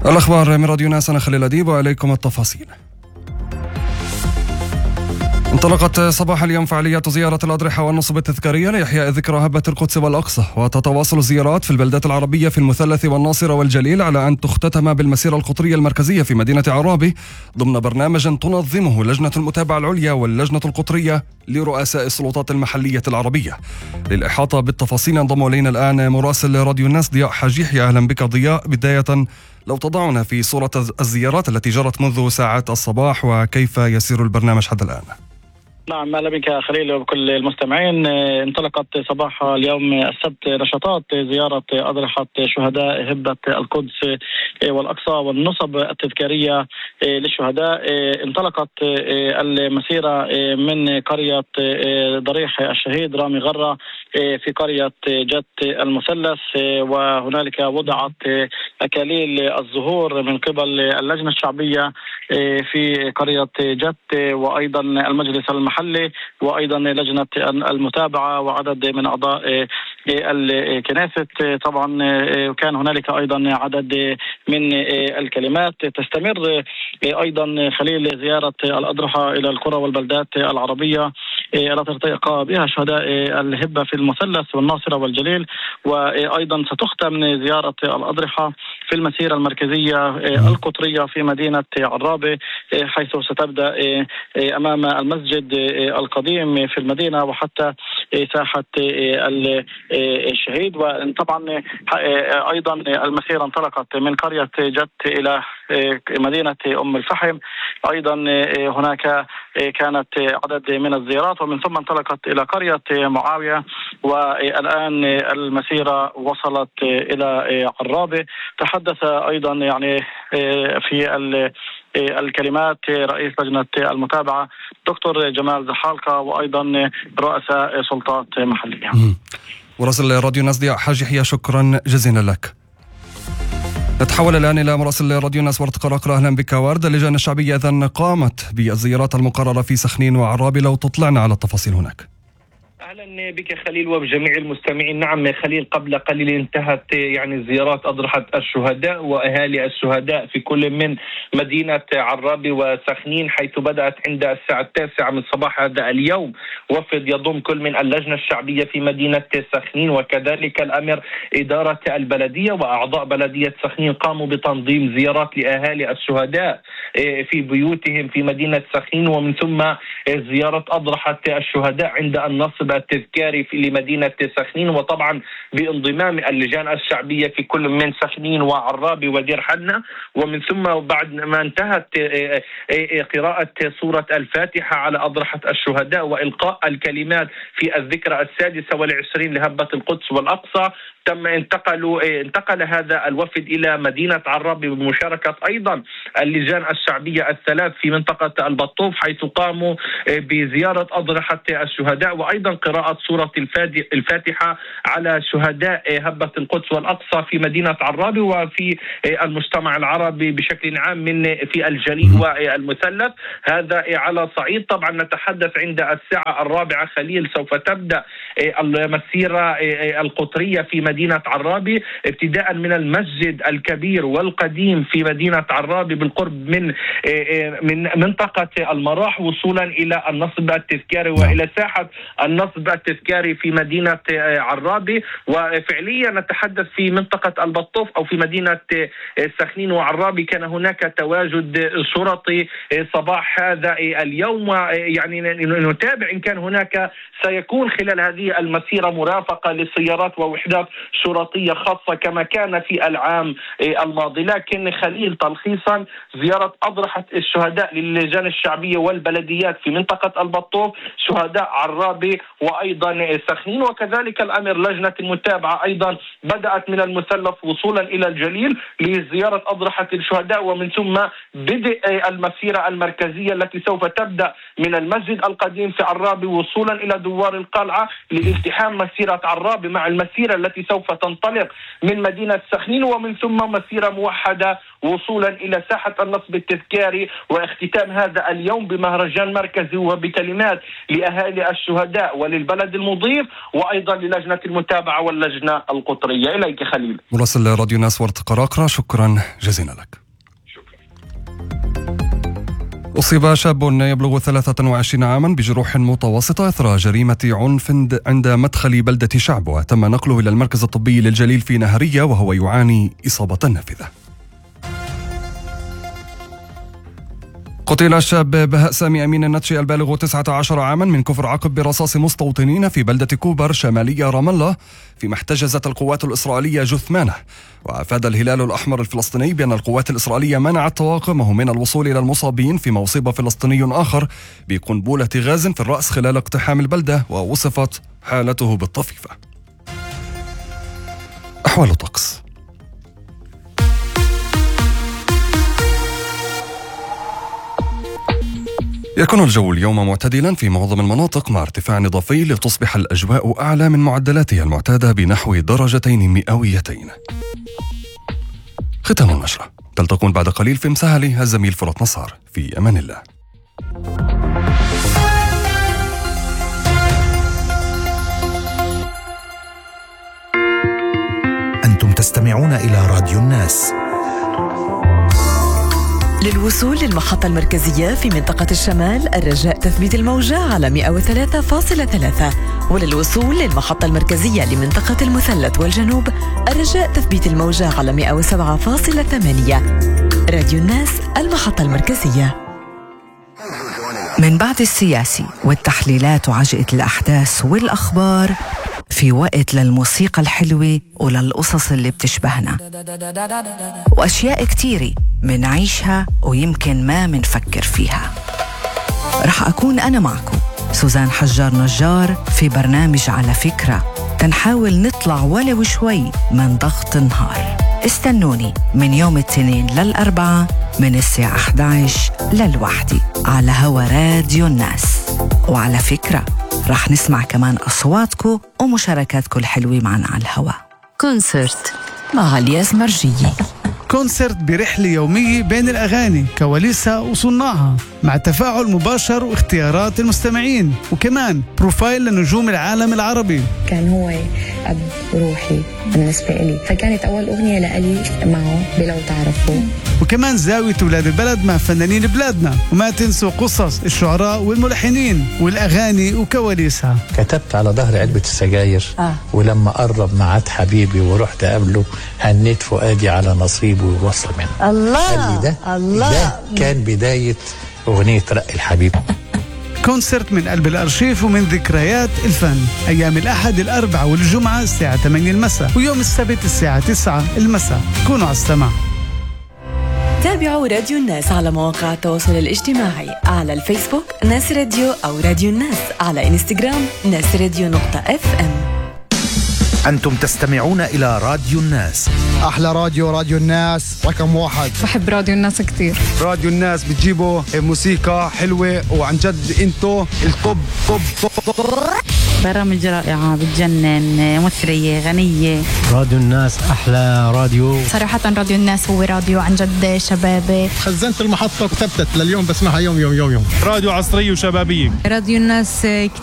الأخبار من راديو ناس، أنا خليل أديب وعليكم التفاصيل. انطلقت صباح اليوم فعاليات زيارة الأضرحة والنصب التذكارية لإحياء ذكرى هبة القدس والأقصى، وتتواصل الزيارات في البلدات العربية في المثلث والناصرة والجليل، على أن تختتم بالمسيرة القطرية المركزية في مدينة عرابي ضمن برنامج تنظمه لجنة المتابعة العليا واللجنة القطرية لرؤساء السلطات المحلية العربية. للإحاطة بالتفاصيل ينضم إلينا الآن مراسل راديو الناس ضياء حاج يحيى. أهلا بك ضياء. بداية لو تضعنا في صورة الزيارات التي جرت منذ ساعات الصباح وكيف يسير البرنامج حتى الآن؟ نعم، أهلا بك خليل وبكل المستمعين. انطلقت صباح اليوم السبت نشاطات زيارة أضرحة شهداء هبة القدس والأقصى والنصب التذكارية للشهداء. انطلقت المسيرة من قرية ضريح الشهيد رامي غرة في قرية جت المثلث، وهنالك وضعت أكاليل الزهور من قبل اللجنة الشعبية في قرية جت، وأيضا المجلس المحلي، وأيضا لجنة المتابعة وعدد من أعضاء الكنيسة. طبعا كان هنالك أيضا عدد من الكلمات. تستمر أيضا خليل زيارة الأضرحة إلى القرى والبلدات العربية التي التقى بها شهداء الهبة في المثلث والناصرة والجليل، وأيضا ستختم زيارة الأضرحة في المسيرة المركزية القطرية في مدينة عرابي، حيث ستبدأ أمام المسجد القديم في المدينة وحتى ساحة الشهيد. وطبعا أيضا المسيرة انطلقت من قرية جت إلى مدينة أم الفحم. أيضا هناك كانت عدد من الزيارات، ومن ثم انطلقت إلى قرية معاوية، والآن المسيرة وصلت إلى عرابي. تحدث أيضا في الكلمات رئيس لجنة المتابعة دكتور جمال زحالقة، وأيضا رؤساء سلطات محلية. مراسل راديو الناس ضياء حاج يحيى، شكرا جزيلا لك. نتحول الآن إلى مراسل راديو الناس ورد قراقرة. أهلا بك ورد. اللجان الشعبية إذن قامت بالزيارات المقررة في سخنين وعرابي، لو تطلعنا على التفاصيل هناك. أهلا بك خليل وبجميع المستمعين. نعم خليل، قبل قليل انتهت زيارات أضرحة الشهداء وأهالي الشهداء في كل من مدينة عرابي وسخنين، حيث بدأت عند الساعة 9 من صباح هذا اليوم وفد يضم كل من اللجنة الشعبية في مدينة سخنين وكذلك الأمر إدارة البلدية وأعضاء بلدية سخنين، قاموا بتنظيم زيارات لأهالي الشهداء في بيوتهم في مدينة سخنين، ومن ثم زيارة أضرحة الشهداء عند النصب التذكاري لمدينة سخنين، وطبعا بانضمام اللجان الشعبية في كل من سخنين وعرابي ودير حنة. ومن ثم بعد ما انتهت قراءة سورة الفاتحة على أضرحة الشهداء وإلقاء الكلمات في الذكرى 26 لهبة القدس والأقصى، انتقل هذا الوفد إلى مدينة عرابي بمشاركة أيضا اللجان الشعبية الثلاث في منطقة البطوف، حيث قاموا بزيارة أضرحة الشهداء وأيضا قراءة سورة الفاتحة على شهداء هبة القدس والأقصى في مدينة عرابي وفي المجتمع العربي بشكل عام في الجليل والمثلث. هذا على صعيد طبعا نتحدث عند الساعة 4 خليل سوف تبدأ المسيرة القطرية في مدينة عرابي، ابتداء من المسجد الكبير والقديم في مدينة عرابي بالقرب من منطقة المراح، وصولا إلى النصب التذكاري وإلى ساحة النصب التذكاري في مدينة عرابي. وفعليا نتحدث في منطقة البطوف أو في مدينة سخنين وعرابي كان هناك تواجد شرطي صباح هذا اليوم، يعني نتابع إن كان هناك سيكون خلال هذه المسيرة مرافقة للسيارات ووحدات شرطية خاصة كما كان في العام الماضي. لكن خليل تلخيصا، زيارة أضرحة الشهداء للجان الشعبية والبلديات في منطقة البطوف، شهداء عرابي وأيضا سخنين، وكذلك الأمر لجنة المتابعة أيضا بدأت من المثلث وصولا إلى الجليل لزيارة أضرحة الشهداء، ومن ثم بدء المسيرة المركزية التي سوف تبدأ من المسجد القديم في عرابي وصولا إلى دوار القلعة لالتحام مسيرة عرابي مع المسيرة التي سوف تنطلق من مدينة سخنين، ومن ثم مسيرة موحدة وصولا إلى ساحة النصب التذكاري واختتام هذا اليوم بمهرجان مركزي وبكلمات لأهالي الشهداء وللبلد المضيف وأيضا للجنة المتابعة واللجنة القطرية. إليك خليل. مراسل راديو الناس ورد قراقرة، شكرا جزيلا لك. أصيب شاب يبلغ 23 عاما بجروح متوسطة إثر جريمة عنف عند مدخل بلدة شعب، وتم نقله إلى المركز الطبي للجليل في نهرية وهو يعاني إصابة نافذة. قتل الشاب بهاء سامي أمين النتشي البالغ 19 عاما من كفر عقب برصاص مستوطنين في بلدة كوبر شمالي رام الله فيما احتجزت القوات الإسرائيلية جثمانه. وأفاد الهلال الأحمر الفلسطيني بأن القوات الإسرائيلية منعت طواقمه من الوصول إلى المصابين، فيما أصيب فلسطيني آخر بقنبلة غاز في الرأس خلال اقتحام البلدة ووصفت حالته بالطفيفة. أحوال الطقس. يكون الجو اليوم معتدلا في معظم المناطق مع ارتفاع إضافي لتصبح الأجواء أعلى من معدلاتها المعتادة بنحو درجتين مئويتين. ختام النشرة، تلتقون بعد قليل في مسهلي الزميل فرات نصار. في أمان الله. أنتم تستمعون إلى راديو الناس. للوصول للمحطة المركزية في منطقة الشمال الرجاء تثبيت الموجة على 103.3، وللوصول للمحطة المركزية لمنطقة المثلث والجنوب الرجاء تثبيت الموجة على 107.8. راديو الناس، المحطة المركزية. من بعد السياسي والتحليلات وعجقة الأحداث والأخبار، في وقت للموسيقى الحلوة وللقصص اللي بتشبهنا، وأشياء كتيرة منعيشها ويمكن ما منفكر فيها. رح أكون أنا معكم سوزان حجار نجار في برنامج على فكرة، تنحاول نطلع ولو شوي من ضغط النهار. استنوني من يوم الاثنين للأربعاء من الساعة 11 للواحدة على هوا راديو الناس. وعلى فكرة رح نسمع كمان أصواتكم ومشاركاتكم الحلوة معنا على الهوا. كونسرت مع الياس مرجية. كونسرت برحلة يومية بين الأغاني، كواليسها وصناعها، مع تفاعل مباشر واختيارات المستمعين، وكمان بروفايل لنجوم العالم العربي. كان هو أب روحي بالنسبة لي، فكانت أول أغنية لألي معه بلو تعرفوا. وكمان زاوية ولاد البلد مع فنانين بلادنا، وما تنسوا قصص الشعراء والملحنين والأغاني وكواليسها. كتبت على ظهر علبة السجاير ولما قرب معاد حبيبي ورحت قابله هنيت فؤادي على نصيبه ووصل منه. الله ده كان بداية أغنية رق الحبيب. كونسرت من قلب الأرشيف ومن ذكريات الفن، أيام الأحد الأربعاء والجمعة الساعة 8 المساء، ويوم السبت الساعة 9 المساء. كونوا على السماع. تابعوا راديو الناس على مواقع التواصل الاجتماعي، على الفيسبوك ناس راديو أو راديو الناس، على إنستغرام ناس راديو.fm. أنتم تستمعون إلى راديو الناس. أحلى راديو الناس رقم 1. بحب راديو الناس كتير. راديو الناس بتجيبوا موسيقى حلوة وعن جد انتو الطب. برامج رائعة بتجنن، مثرية غنية. راديو الناس أحلى راديو صراحة. راديو الناس هو راديو عن جد شبابي. خزنت المحطة وثبتت لليوم بسمعها يوم. راديو عصرية وشبابية. راديو الناس